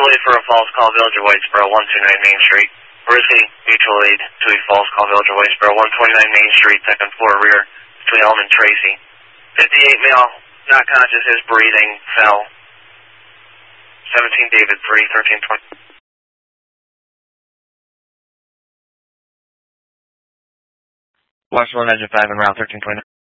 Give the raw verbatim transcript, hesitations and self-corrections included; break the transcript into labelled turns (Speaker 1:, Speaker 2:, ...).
Speaker 1: aid for a false call, Village of Whitesboro, one two nine Main Street. Risky, mutual aid to a false call, Village of Whitesboro, one twenty-nine Main Street, second floor rear, between Elm and Tracy. fifty-eight male, not conscious, is breathing, fell. seventeen David three, thirteen twenty.
Speaker 2: Washington Engine five and route thirteen twenty.